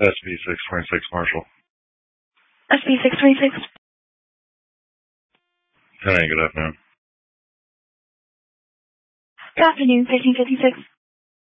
SB626 Marshall. SB626. Hey, good afternoon. Good afternoon, 1356.